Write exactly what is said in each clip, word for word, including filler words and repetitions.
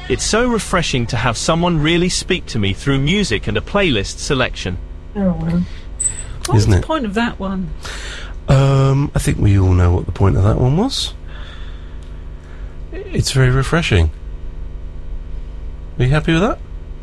It's so refreshing to have someone really speak to me through music and a playlist selection. Oh, well. What's Isn't the it? point of that one? Um, I think we all know what the point of that one was. It's very refreshing. Are you happy with that?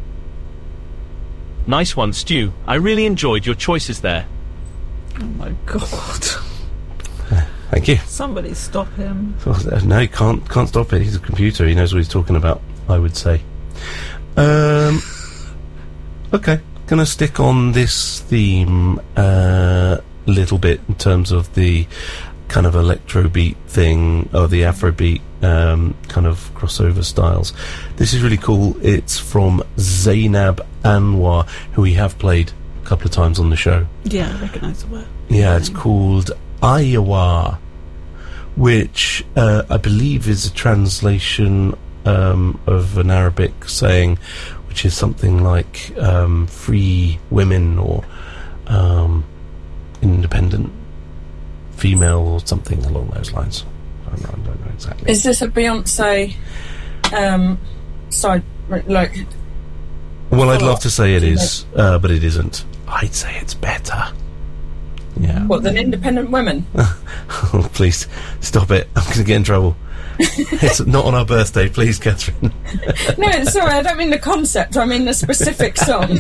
Nice one, Stu. I really enjoyed your choices there. Oh my god. Thank you. Somebody stop him. Oh, no, he can't, can't stop it. He's a computer. He knows what he's talking about, I would say. Um, okay. Gonna stick on this theme a little bit in terms of the kind of electro beat thing, or the Afrobeat um, kind of crossover styles. This is really cool. It's from Zainab Anwar, who we have played a couple of times on the show. Yeah, I recognise the word. Yeah, it's called Ayawa, which uh, I believe is a translation um, of an Arabic saying, which is something like um, free women or um, independent female or something along those lines. I don't, I don't know exactly. Is this a Beyonce um, side, like... Well, I'd love to say it is, uh, but it isn't. I'd say it's better. Yeah. What, than independent women? Oh, please, stop it. I'm going to get in trouble. It's not on our birthday, please, Catherine. No, sorry, I don't mean the concept, I mean the specific song.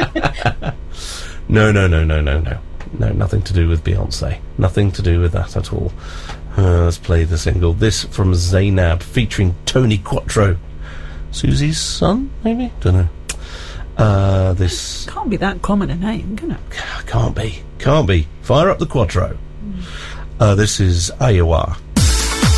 No, no, no, no, no, no. No, nothing to do with Beyonce. Nothing to do with that at all. Uh, let's play the single. This from Zainab, featuring Tony Quattro. Susie's son, maybe? Don't know. Uh, this... Can't be that common a name, can it? Can't be. Can't be. Fire up the Quattro. Mm. Uh, this is Ayawa.